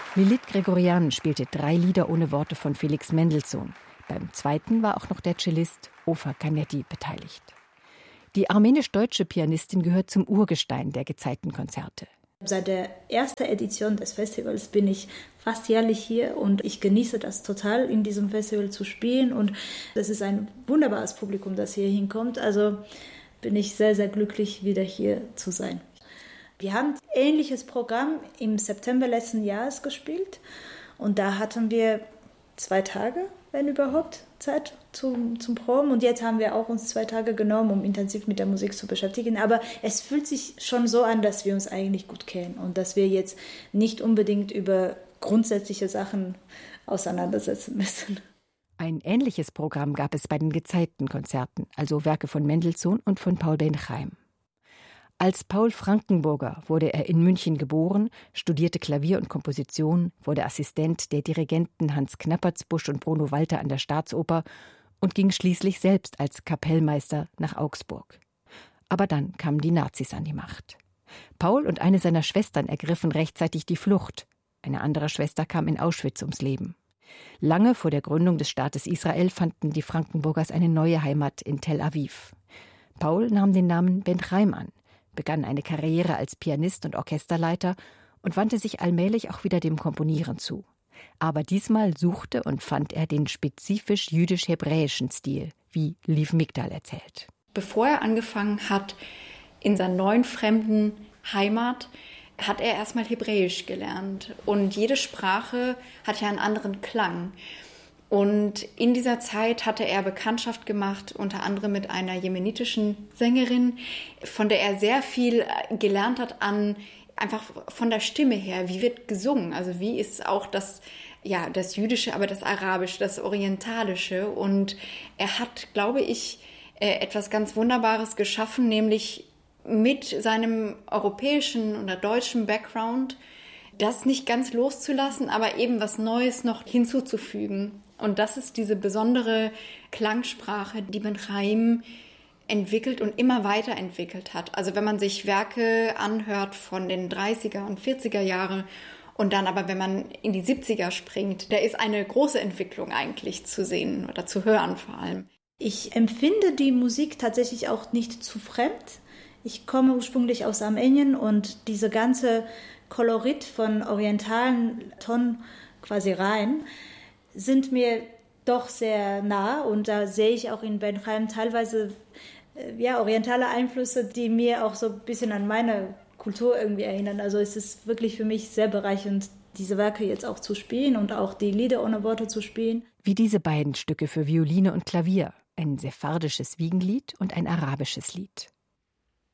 Lilith Gregorian spielte 3 Lieder ohne Worte von Felix Mendelssohn. Beim zweiten war auch noch der Cellist Ofer Canetti beteiligt. Die armenisch-deutsche Pianistin gehört zum Urgestein der Gezeitenkonzerte. Seit der ersten Edition des Festivals bin ich fast jährlich hier und ich genieße das total, in diesem Festival zu spielen. Und es ist ein wunderbares Publikum, das hier hinkommt. Also bin ich sehr, sehr glücklich, wieder hier zu sein. Wir haben ein ähnliches Programm im September letzten Jahres gespielt. Und da hatten wir 2 Tage, wenn überhaupt, Zeit zum Proben. Und jetzt haben wir auch uns 2 Tage genommen, um intensiv mit der Musik zu beschäftigen. Aber es fühlt sich schon so an, dass wir uns eigentlich gut kennen und dass wir jetzt nicht unbedingt über grundsätzliche Sachen auseinandersetzen müssen. Ein ähnliches Programm gab es bei den Gezeitenkonzerten, also Werke von Mendelssohn und von Paul Benchaim. Als Paul Frankenburger wurde er in München geboren, studierte Klavier und Komposition, wurde Assistent der Dirigenten Hans Knappertsbusch und Bruno Walter an der Staatsoper und ging schließlich selbst als Kapellmeister nach Augsburg. Aber dann kamen die Nazis an die Macht. Paul und eine seiner Schwestern ergriffen rechtzeitig die Flucht. Eine andere Schwester kam in Auschwitz ums Leben. Lange vor der Gründung des Staates Israel fanden die Frankenburgers eine neue Heimat in Tel Aviv. Paul nahm den Namen Benchaim an, begann eine Karriere als Pianist und Orchesterleiter und wandte sich allmählich auch wieder dem Komponieren zu. Aber diesmal suchte und fand er den spezifisch jüdisch-hebräischen Stil, wie Liv Migdal erzählt. Bevor er angefangen hat, in seiner neuen fremden Heimat, hat er erstmal Hebräisch gelernt. Und jede Sprache hat ja einen anderen Klang. Und in dieser Zeit hatte er Bekanntschaft gemacht, unter anderem mit einer jemenitischen Sängerin, von der er sehr viel gelernt hat einfach von der Stimme her. Wie wird gesungen? Also wie ist auch das Jüdische, aber das Arabische, das Orientalische. Und er hat, glaube ich, etwas ganz Wunderbares geschaffen, nämlich mit seinem europäischen oder deutschen Background das nicht ganz loszulassen, aber eben was Neues noch hinzuzufügen. Und das ist diese besondere Klangsprache, die Benchaim entwickelt und immer weiterentwickelt hat. Also wenn man sich Werke anhört von den 30er und 40er Jahren und dann aber, wenn man in die 70er springt, da ist eine große Entwicklung eigentlich zu sehen oder zu hören vor allem. Ich empfinde die Musik tatsächlich auch nicht zu fremd. Ich komme ursprünglich aus Armenien und diese ganze Kolorit von orientalen Tonen quasi rein sind mir doch sehr nah und da sehe ich auch in Benchaim teilweise orientale Einflüsse, die mir auch so ein bisschen an meine Kultur irgendwie erinnern. Also es ist wirklich für mich sehr bereichernd, diese Werke jetzt auch zu spielen und auch die Lieder ohne Worte zu spielen. Wie diese beiden Stücke für Violine und Klavier, ein sephardisches Wiegenlied und ein arabisches Lied.